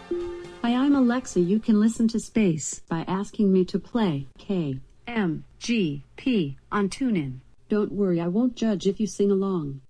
Hi, I'm Alexa. You can listen to Space by asking me to play KMGP on TuneIn. Don't worry, I won't judge if you sing along.